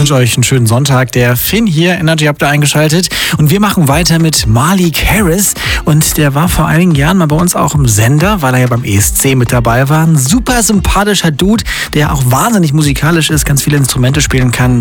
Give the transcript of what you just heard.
wünsche euch einen schönen Sonntag. Der Finn hier, Energy habt ihr eingeschaltet. Und wir machen weiter mit Malik Harris. Und der war vor einigen Jahren mal bei uns auch im Sender, weil er ja beim ESC mit dabei war. Ein super sympathischer Dude, der auch wahnsinnig musikalisch ist, ganz viele Instrumente spielen kann.